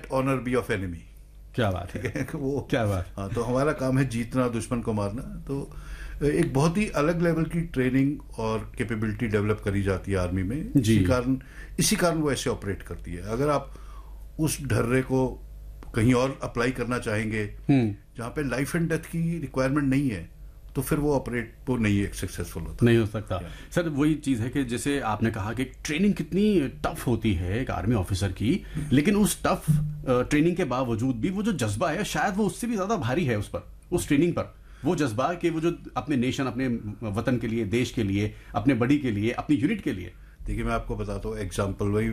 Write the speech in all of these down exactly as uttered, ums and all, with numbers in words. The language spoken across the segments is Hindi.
Late honour B of enemy. क्या बात है, वो क्या बात। हाँ, तो हमारा काम है जीतना, दुश्मन को मारना। तो एक बहुत ही अलग लेवल की ट्रेनिंग और कैपेबिलिटी डेवलप करी जाती है आर्मी में। इसी कारण इसी कारण वो ऐसे ऑपरेट करती है। अगर आप उस ढर्रे को कहीं और अप्लाई करना चाहेंगे जहाँ पे लाइफ एंड डेथ की रिक्वायरमेंट नहीं है, तो फिर वो ऑपरेट तो नहीं है, सक्सेसफुल होता नहीं हो सकता। सर वही चीज है कि जैसे आपने कहा कि ट्रेनिंग कितनी टफ होती है एक आर्मी ऑफिसर की, लेकिन उस टफ ट्रेनिंग के बावजूद भी वो जो जज्बा है शायद वो उससे भी ज्यादा भारी है उस पर, उस ट्रेनिंग पर। वो जज्बा कि वो जो अपने नेशन, अपने वतन के लिए, देश के लिए, अपने बड़ी के लिए, अपनी यूनिट के लिए। देखिए मैं आपको बताता हूँ एग्जाम्पल, वही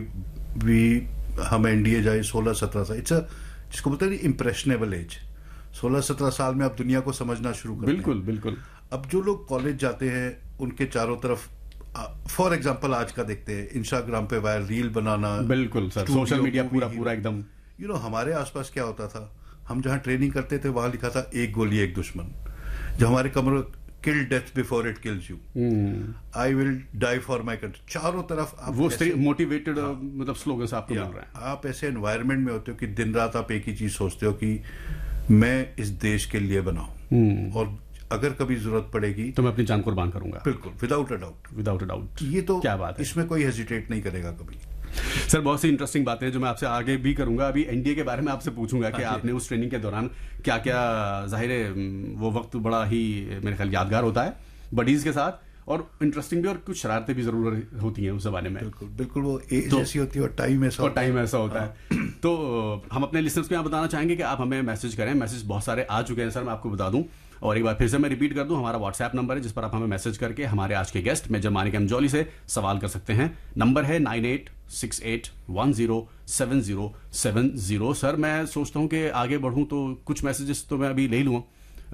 भी हम एनडीए जाए सोलह सत्रह साल, इट्स जिसको बोलते हैं इम्प्रेशनेबल एज। सोलह सत्रह साल में आप दुनिया को समझना शुरू करते हैं। बिल्कुल बिल्कुल। अब जो लोग कॉलेज जाते हैं उनके चारों तरफ, फॉर एग्जांपल आज का देखते हैं, इंस्टाग्राम पे वायर रील बनाना। बिल्कुल सर, सोशल मीडिया पूरा पूरा एकदम। यू नो हमारे आसपास क्या होता था, हम जहां ट्रेनिंग करते थे वहां लिखा था एक गोली एक दुश्मन। जो हमारे कमरे किल death before it kills you, I will die for my country. चारों तरफ आप वो मोटिवेटेड मतलब स्लोगन्स आपको मिल रहे हैं। आप ऐसे एनवायरनमेंट में होते हो कि दिन रात आप एक ही चीज सोचते हो कि मैं इस देश के लिए बना हूं, और अगर कभी जरूरत पड़ेगी तो मैं अपनी जान कुर्बान करूंगा। बिल्कुल, without a doubt, without a doubt. ये तो क्या बात है, इसमें कोई हेजिटेट नहीं करेगा कभी। सर बहुत सी इंटरेस्टिंग बातें हैं जो मैं आपसे आगे भी करूंगा। अभी एनडीए के बारे में आपसे पूछूंगा कि आपने उस ट्रेनिंग के दौरान क्या क्या, जाहिर है वो वक्त बड़ा ही मेरे ख्याल यादगार होता है बडीज के साथ, और इंटरेस्टिंग भी, और कुछ शरारतें भी जरूर होती हैं उस जमाने में। बिल्कुल बिल्कुल, वो एज तो, ऐसी होती है और टाइम ऐसा और टाइम ऐसा होता है। तो हम अपने लिसनर्स को यहाँ बताना चाहेंगे कि आप हमें मैसेज करें। मैसेज बहुत सारे आ चुके हैं सर, मैं आपको बता दूं, और एक बार फिर से मैं रिपीट कर दूं, हमारा व्हाट्सएप नंबर है जिस पर आप हमें मैसेज करके हमारे आज के guest major Manik M jolly से सवाल कर सकते हैं। नंबर है nine eight six eight one zero seven zero seven zero. Sir मैं सोचता हूँ कि आगे बढ़ूं तो कुछ मैसेजेस तो मैं अभी ले लूँ।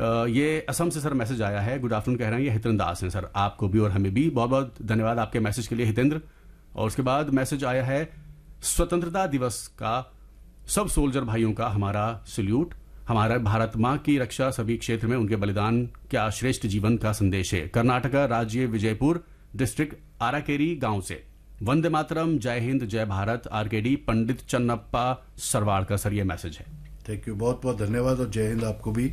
ये असम से सर मैसेज आया है, गुड आफ्टरनून कह रहे हैं, ये हितेंद्र दास हैं सर। आपको भी और हमें भी बहुत बहुत धन्यवाद आपके मैसेज के लिए हितेंद्र। और उसके बाद मैसेज आया है, स्वतंत्रता दिवस का सब सोल्जर भाइयों का हमारा सल्यूट, हमारा भारत माँ की रक्षा सभी क्षेत्र में उनके बलिदान क्या श्रेष्ठ जीवन का संदेश है। कर्नाटका राज्य विजयपुर डिस्ट्रिक्ट आराकेरी गांव से वंदे मातरम, जय हिंद, जय भारत, आरकेडी पंडित चन्नप्पा सरवाड़ का सर ये मैसेज है। थैंक यू, बहुत बहुत धन्यवाद, और जय हिंद आपको भी।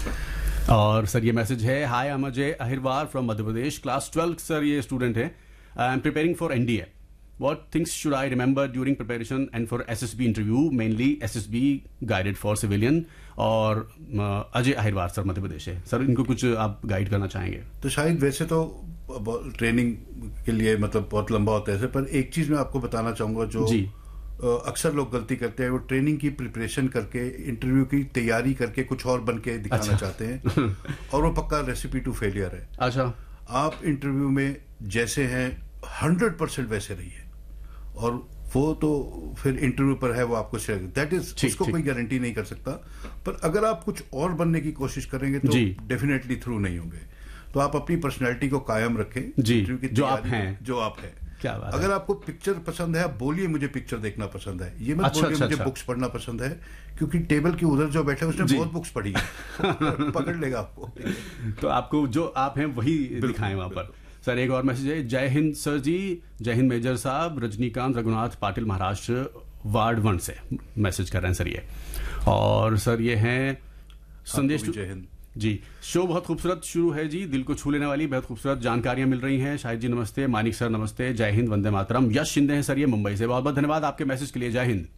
और सर ये मैसेज है, हाय I am Ajay Ahirwar from Madhya Pradesh, class twelfth sir ये स्टूडेंट है, I am preparing for NDA, what things should I remember during preparation and for S S B interview, mainly S S B guided for civilian। और अजय अहिरवार सर मध्य प्रदेश है सर, इनको कुछ आप गाइड करना चाहेंगे? तो शायद वैसे तो ट्रेनिंग के लिए मतलब बहुत लंबा होता है, पर एक चीज मैं आपको बताना चाहूंगा जो जी अक्सर लोग गलती करते हैं, वो ट्रेनिंग की प्रिपरेशन करके, इंटरव्यू की तैयारी करके कुछ और बन के दिखाना अच्छा। चाहते हैं, और वो पक्का रेसिपी टू फेलियर है। अच्छा, आप इंटरव्यू में जैसे हैं हंड्रेड परसेंट वैसे रहिए, और वो तो फिर इंटरव्यू पर है, वो आपको शेयर, दैट इज, उसको कोई गारंटी नहीं कर सकता। पर अगर आप कुछ और बनने की कोशिश करेंगे तो डेफिनेटली थ्रू नहीं होंगे। तो आप अपनी पर्सनैलिटी को कायम रखें जी, जो आप हैं, जो आप हैं। क्या बात अगर है? आपको पिक्चर पसंद है, आप बोलिए मुझे पिक्चर देखना पसंद है, ये मत अच्छा, बोलिए अच्छा, मुझे अच्छा। बुक्स पढ़ना पसंद है, क्योंकि टेबल के उधर जो बैठा है उसने बहुत बुक्स पढ़ी है पकड़ लेगा आपको। तो आपको जो आप हैं वही दिखाएं वहां पर। सर एक और मैसेज है, जय हिंद सर जी, जय हिंद मेजर साहब, रजनीकांत रघुनाथ पाटिल महाराष्ट्र वार्ड वन से मैसेज कर रहे हैं सर ये। और सर ये हैं संदेश जय हिंद जी, शो बहुत खूबसूरत शुरू है जी, दिल को छू लेने वाली बहुत खूबसूरत जानकारियां मिल रही हैं। शाहिद जी नमस्ते, मानिक सर नमस्ते, जय हिंद, वंदे मातरम। यश शिंदे हैं सर ये मुंबई से, बहुत बहुत धन्यवाद आपके मैसेज के लिए, जय हिंद।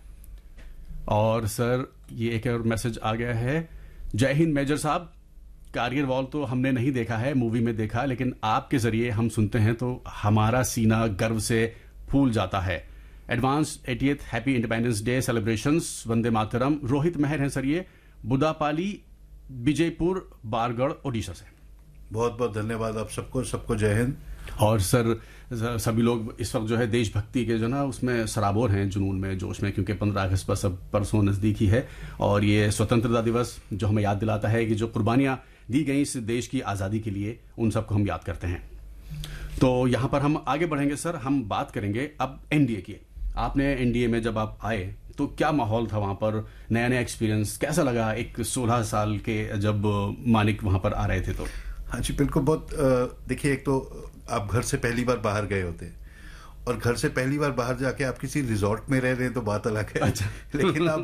और सर ये एक और मैसेज आ गया है, जय हिंद मेजर साहब, कारगिल वॉल तो हमने नहीं देखा है, मूवी में देखा, लेकिन आपके जरिए हम सुनते हैं तो हमारा सीना गर्व से फूल जाता है। Advance एटियथ happy independence day celebrations, Vande Mataram. Rohit मेहर हैं सर ये, बुदापाली विजयपुर बारगढ़ ओडिशा से। बहुत बहुत धन्यवाद आप सबको, सबको जय हिंद। और सर सभी लोग इस वक्त जो है देशभक्ति के जो ना उसमें सराबोर हैं, जुनून में, जोश में, क्योंकि पंद्रह अगस्त पर सब परसों नजदीक ही है, और ये स्वतंत्रता दिवस जो हमें याद दिलाता है कि जो कुर्बानियां दी गई इस देश की आज़ादी के लिए, उन सबको हम याद करते हैं। तो यहाँ पर हम आगे बढ़ेंगे सर, हम बात करेंगे अब एनडीए की। आपने एनडीए में जब आप आए तो क्या माहौल था वहाँ पर, नया नया एक्सपीरियंस कैसा लगा एक सोलह साल के जब मानिक वहाँ पर आ रहे थे? तो हाँ जी बिल्कुल, बहुत देखिए, एक तो आप घर से पहली बार बाहर गए होते, और घर से पहली बार बाहर जाके आप किसी रिजॉर्ट में रह रहे हैं तो बात अलग है। अच्छा। लेकिन आप